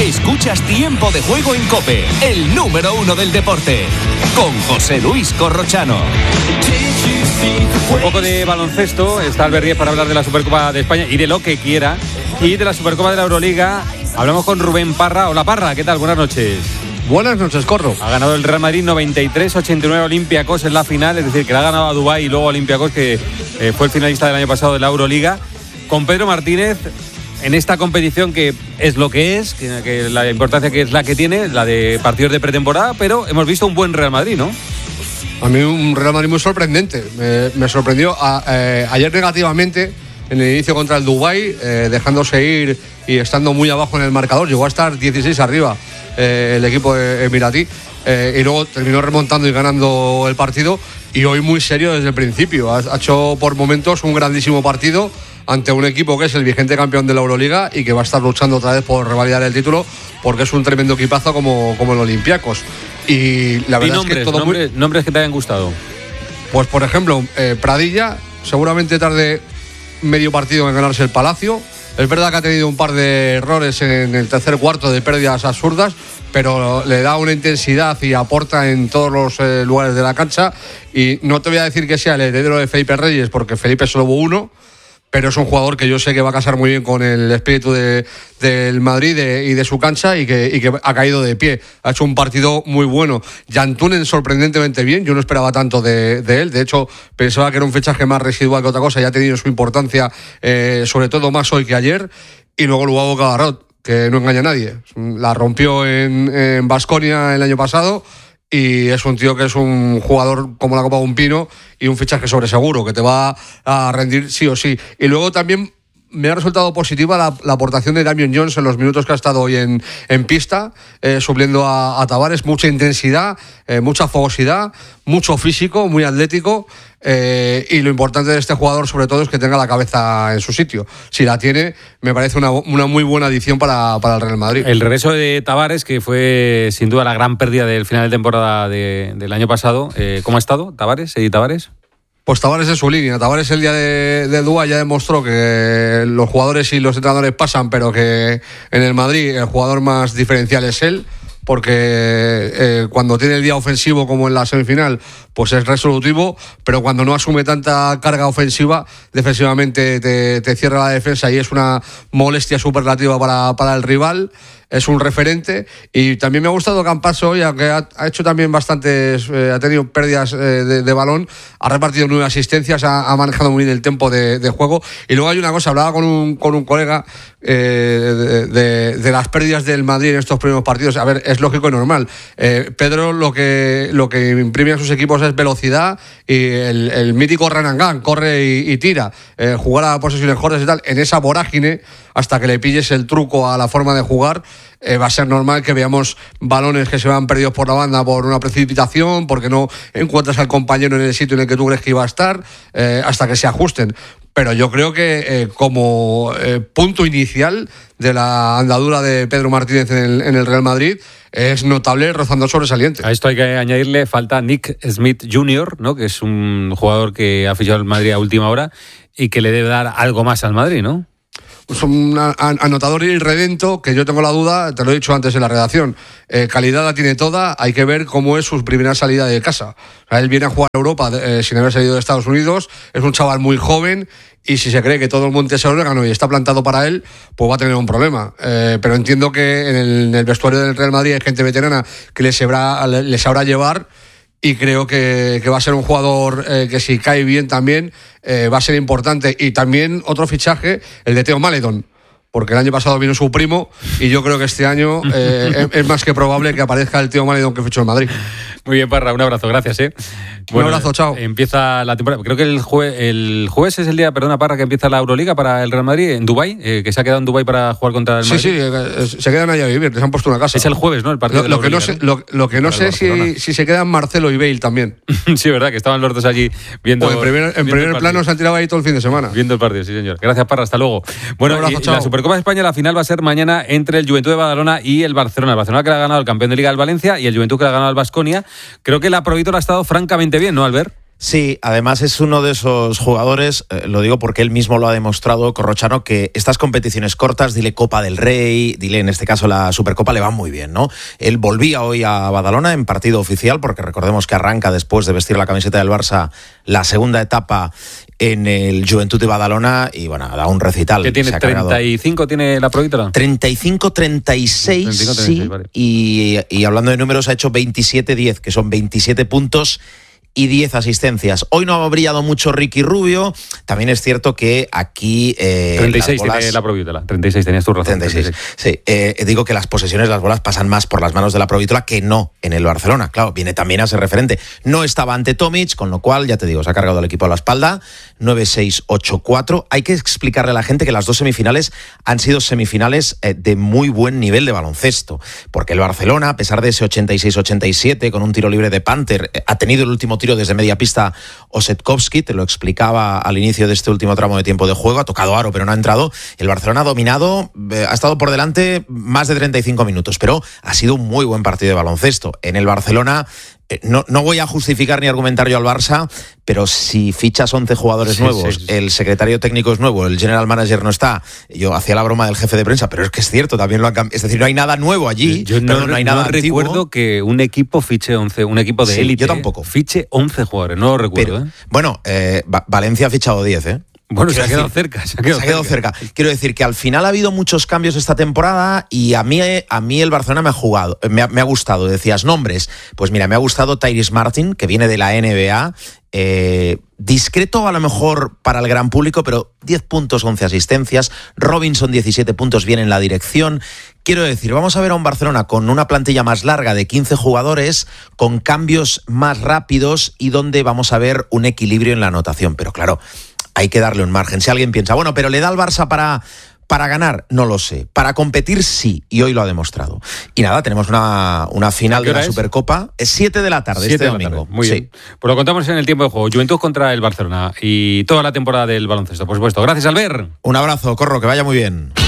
Escuchas Tiempo de Juego en COPE, el número 1 del deporte, con José Luis Corrochano. Un poco de baloncesto, está Albert Riez para hablar de la Supercopa de España y de lo que quiera, y de la Supercopa de la Euroliga. Hablamos con Rubén Parra. Hola Parra, ¿qué tal? Buenas noches. Buenas noches, Corro. Ha ganado el Real Madrid 93-89 Olympiacos en la final, es decir, que la ha ganado a Dubái y luego Olympiacos, que fue el finalista del año pasado de la Euroliga. Con Pedro Martínez, en esta competición que es lo que es, que la importancia que es la que tiene, la de partidos de pretemporada, pero hemos visto un buen Real Madrid, ¿no? A mí un Real Madrid muy sorprendente. Me sorprendió ayer negativamente en el inicio contra el Dubái, dejándose ir y estando muy abajo en el marcador. Llegó a estar 16 arriba el equipo emiratí, y luego terminó remontando y ganando el partido. Y hoy muy serio desde el principio. Ha hecho por momentos un grandísimo partido ante un equipo que es el vigente campeón de la Euroliga y que va a estar luchando otra vez por revalidar el título, porque es un tremendo equipazo como el Olympiacos. Y la verdad nombres, es que todo nombres que te hayan gustado. Pues por ejemplo, Pradilla seguramente tarde medio partido en ganarse el Palacio. Es verdad que ha tenido un par de errores en el tercer cuarto de pérdidas absurdas, pero le da una intensidad y aporta en todos los lugares de la cancha. Y no te voy a decir que sea el heredero de Felipe Reyes, porque Felipe solo hubo uno, pero es un jugador que yo sé que va a casar muy bien con el espíritu del Madrid y de su cancha, y que ha caído de pie. Ha hecho un partido muy bueno. Jantunen sorprendentemente bien, yo no esperaba tanto de él. De hecho, pensaba que era un fichaje más residual que otra cosa, y ha tenido su importancia, sobre todo más hoy que ayer. Y luego Luavo Gabarrot, que no engaña a nadie. La rompió en Baskonia el año pasado. Y es un tío que es un jugador como la copa de un pino, y un fichaje sobre seguro, que te va a rendir sí o sí. Y luego también me ha resultado positiva la aportación de Damian Jones en los minutos que ha estado hoy en pista, supliendo a Tavares. Mucha intensidad, mucha fogosidad, mucho físico, muy atlético. Y lo importante de este jugador, sobre todo, es que tenga la cabeza en su sitio. Si la tiene, me parece una muy buena adición para el Real Madrid. El regreso de Tavares, que fue sin duda la gran pérdida del final de temporada del año pasado. ¿Cómo ha estado Tavares, Eddie Tavares? Pues Tavares es su línea. Tavares el día de Dubái ya demostró que los jugadores y los entrenadores pasan, pero que en el Madrid el jugador más diferencial es él, porque cuando tiene el día ofensivo como en la semifinal, pues es resolutivo, pero cuando no asume tanta carga ofensiva, defensivamente te cierra la defensa y es una molestia superlativa para el rival. Es un referente. Y también me ha gustado Campasso hoy, aunque ha hecho también bastantes, ha tenido pérdidas de balón, ha repartido 9 asistencias, ha manejado muy bien el tempo de juego. Y luego hay una cosa, hablaba con un colega de las pérdidas del Madrid en estos primeros partidos. A ver, es lógico y normal. Pedro lo que imprime a sus equipos es velocidad, y el mítico run and gun, corre y tira, jugar a posesiones cortas y tal. En esa vorágine, hasta que le pilles el truco a la forma de jugar, va a ser normal que veamos balones que se van perdidos por la banda por una precipitación, porque no encuentras al compañero en el sitio en el que tú crees que iba a estar, hasta que se ajusten. Pero yo creo que como punto inicial de la andadura de Pedro Martínez en el Real Madrid, es notable, rozando sobresaliente. A esto hay que añadirle, falta Nick Smith Jr., ¿no? Que es un jugador que ha fichado el Madrid a última hora y que le debe dar algo más al Madrid, ¿no? Es un anotador irredento, que yo tengo la duda, te lo he dicho antes en la redacción. Calidad la tiene toda, hay que ver cómo es su primera salida de casa. O sea, él viene a jugar a Europa sin haber salido de Estados Unidos, es un chaval muy joven, y si se cree que todo el monte es orégano y está plantado para él, pues va a tener un problema. Pero entiendo que en el vestuario del Real Madrid hay gente veterana que les sabrá llevar. Y creo que va a ser un jugador que, si cae bien también, va a ser importante. Y también otro fichaje, el de Theo Maledon, porque el año pasado vino su primo, y yo creo que este año es más que probable que aparezca el Theo Maledon que fichó en Madrid. Muy bien, Parra, un abrazo, gracias. Bueno, un abrazo, chao. Empieza la temporada, creo que el jueves es el día, perdona, Parra, que empieza la Euroliga para el Real Madrid en Dubái, que se ha quedado en Dubái para jugar contra el Madrid. Sí, se quedan allá a vivir, les han puesto una casa. Es el jueves, ¿no? El partido lo que no sé si se quedan Marcelo y Bale también. Sí, verdad, que estaban los dos allí viendo. Pues en primer plano se han tirado ahí todo el fin de semana. Viendo el partido, sí, señor. Gracias, Parra, hasta luego. Bueno, abrazo, y la Supercopa de España, la final va a ser mañana entre el Juventud de Badalona y el Barcelona. El Barcelona, que le ha ganado al campeón de Liga del Valencia, y el Juventud, que le ha ganado al Baskonia. Creo que la Provítola ha estado francamente bien, ¿no, Albert? Sí, además es uno de esos jugadores, lo digo porque él mismo lo ha demostrado, Corrochano, que estas competiciones cortas, dile Copa del Rey, dile en este caso la Supercopa, le van muy bien, ¿no? Él volvía hoy a Badalona en partido oficial, porque recordemos que arranca después de vestir la camiseta del Barça la segunda etapa en el Juventud de Badalona y bueno, da un recital. ¿Qué tiene? ¿35 tiene la Provítola? 35-36, sí, vale. Y hablando de números ha hecho 27-10, que son 27 puntos y 10 asistencias. Hoy no ha brillado mucho Ricky Rubio. También es cierto que aquí... 36 tiene la Provítola. 36, tenías tu razón. 36. Sí, digo que las posesiones, las bolas pasan más por las manos de la Provítola que no en el Barcelona. Claro, viene también a ser referente. No estaba ante Tomic, con lo cual, ya te digo, se ha cargado el equipo a la espalda. 9-6-8-4. Hay que explicarle a la gente que las dos semifinales han sido semifinales de muy buen nivel de baloncesto. Porque el Barcelona, a pesar de ese 86-87, con un tiro libre de Panther, ha tenido el último tiro desde media pista Osetkowski, te lo explicaba al inicio de este último tramo de tiempo de juego, ha tocado aro pero no ha entrado. El Barcelona ha dominado, ha estado por delante más de 35 minutos, pero ha sido un muy buen partido de baloncesto. En el Barcelona no voy a justificar ni argumentar yo al Barça, pero si fichas 11 jugadores nuevos, el secretario técnico es nuevo, el general manager no está, yo hacía la broma del jefe de prensa, pero es que es cierto, también lo han cambiado, es decir, no hay nada nuevo allí, yo no hay nada antiguo. Recuerdo que un equipo fiche 11, un equipo de élite, yo tampoco. Fiche 11 jugadores, no lo recuerdo. Pero, bueno, Valencia ha fichado 10, Bueno, se ha quedado cerca. Quiero decir que al final ha habido muchos cambios esta temporada y a mí el Barcelona me ha gustado. Decías nombres. Pues mira, me ha gustado Tyrese Martin, que viene de la NBA. Discreto a lo mejor para el gran público, pero 10 puntos, 11 asistencias. Robinson, 17 puntos, viene en la dirección. Quiero decir, vamos a ver a un Barcelona con una plantilla más larga de 15 jugadores, con cambios más rápidos y donde vamos a ver un equilibrio en la anotación. Pero claro, hay que darle un margen. Si alguien piensa, bueno, pero ¿le da al Barça para ganar? No lo sé. Para competir, sí. Y hoy lo ha demostrado. Y nada, tenemos una final de la Supercopa. Es 7 de la tarde este domingo. Muy bien. Pues lo contamos en el tiempo de juego. Juventud contra el Barcelona. Y toda la temporada del baloncesto, por supuesto. Gracias, Albert. Un abrazo, Corro, que vaya muy bien.